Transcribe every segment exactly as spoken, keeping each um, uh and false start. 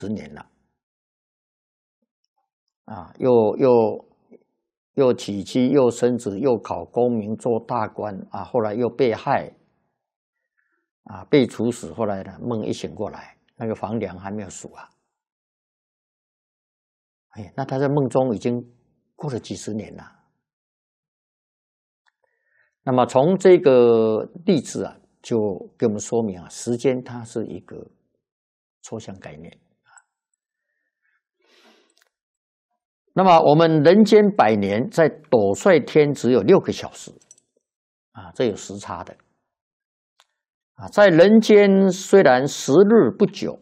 十年了，啊，又又又娶妻，又生子，又考功名，做大官啊，后来又被害，啊，被处死。后来呢，梦一醒过来，那个房梁还没有数啊，哎，那他在梦中已经过了几十年了。那么从这个例子啊，就给我们说明啊，时间它是一个抽象概念啊。那么我们人间百年，在斗率天只有六个小时啊，这有时差的啊。在人间虽然时日不久，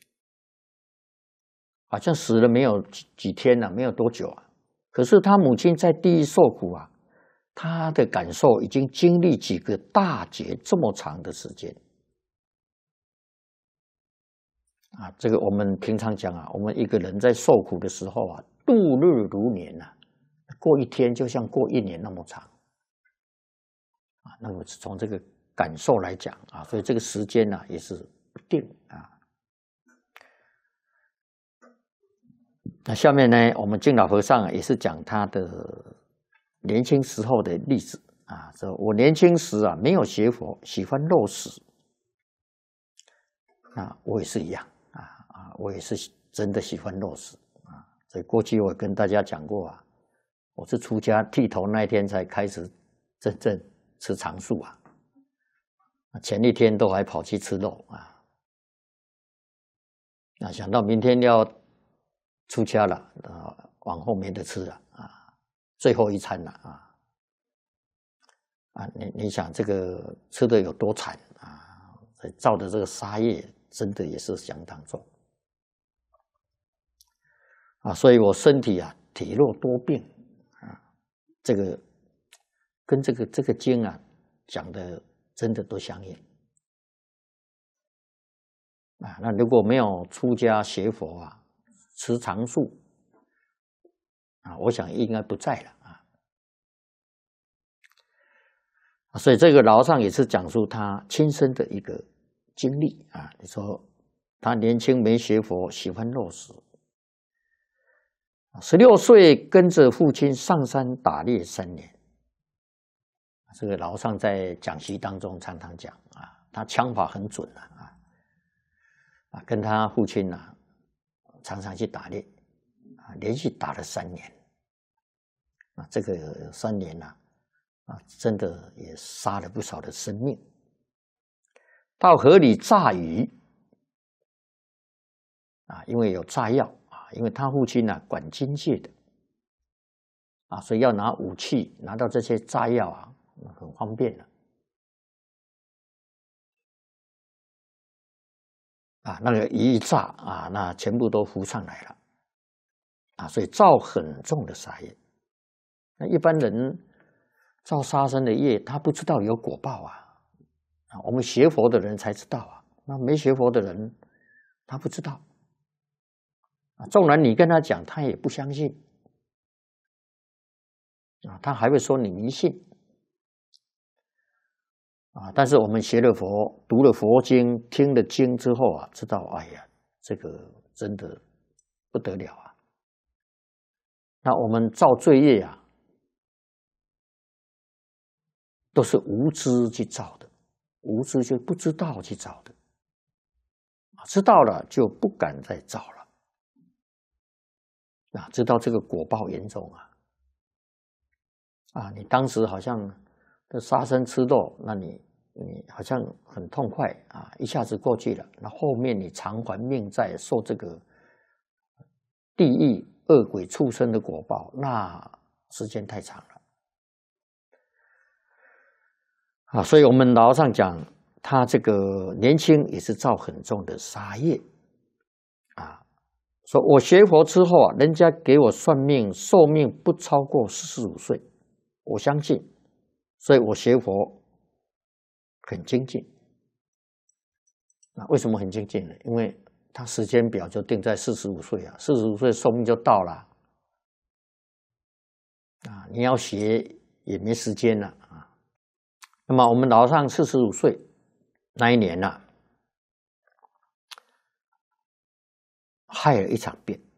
好像死了没有几几天了、啊，没有多久啊。可是他母亲在地狱受苦啊，他的感受已经经历几个大劫这么长的时间啊。这个我们平常讲啊，我们一个人在受苦的时候啊，度日如年啊，过一天就像过一年那么长啊。那么从这个感受来讲啊，所以这个时间呢、啊、也是不定啊。那下面呢，我们净老和尚也是讲他的年轻时候的例子啊。说我年轻时啊，没有学佛，喜欢肉食。那我也是一样啊啊，我也是真的喜欢肉食啊。所以过去我跟大家讲过啊，我是出家剃头那一天才开始真正吃长素啊，前一天都还跑去吃肉啊。那想到明天要出家了啊，往后没得吃了啊，最后一餐了啊啊！你你想这个吃的有多惨啊？造的这个杀业真的也是相当重啊！所以我身体啊体弱多病啊，这个跟这个这个经啊讲的真的都相应啊。那如果没有出家学佛啊，吃长素啊，我想应该不在了啊。所以这个老和尚也是讲述他亲身的一个经历啊。你说他年轻没学佛，喜欢肉食，十六岁跟着父亲上山打猎三年。这个老和尚在讲习当中常常讲啊，他枪法很准啊啊，跟他父亲啊常常去打猎啊，连续打了三年啊。这个三年啊啊，真的也杀了不少的生命。到河里炸鱼啊，因为有炸药啊，因为他父亲呢、啊、管军械的啊，所以要拿武器拿到这些炸药啊，很方便了啊。那个鱼一炸啊，那全部都浮上来了啊，所以造很重的杀业。那一般人造杀生的业，他不知道有果报啊，啊，我们学佛的人才知道啊，那没学佛的人他不知道啊，纵然你跟他讲，他也不相信啊，他还会说你迷信啊。但是我们学了佛，读了佛经，听了经之后啊，知道，哎呀，这个真的不得了啊。那我们造罪业啊，都是无知去造的，无知就不知道去造的，知道了就不敢再造了啊，知道这个果报严重啊啊！你当时好像杀生吃肉，那你你好像很痛快啊，一下子过去了，那后面你偿还命债，受这个地狱恶鬼畜生的果报，那时间太长了啊！所以我们老和尚讲，他这个年轻也是造很重的杀业啊。说我学佛之后啊，人家给我算命，寿命不超过四十五岁，我相信，所以我学佛很精进。那为什么很精进呢？因为他时间表就定在四十五岁啊，四十五岁寿命就到了啊，你要学也没时间了啊。那么我们老和尚四十五岁那一年呢、啊， 害了一场变。